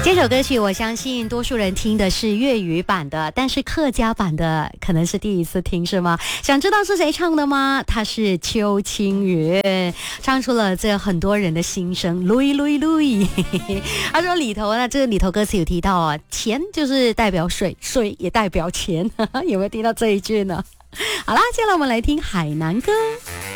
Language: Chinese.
这首歌曲我相信多数人听的是粤语版的，但是客家版的可能是第一次听，是吗？想知道是谁唱的吗？他是邱清云，唱出了这很多人的心声。lui lui lui 他说里头呢，这个里头歌词有提到啊，钱就是代表水，水也代表钱有没有听到这一句呢？好啦，接下来我们来听海南歌。